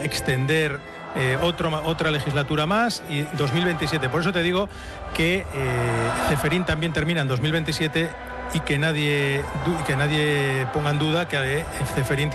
extender otra legislatura más y 2027. Por eso te digo que Ceferín también termina en 2027 y que nadie ponga en duda que Ceferín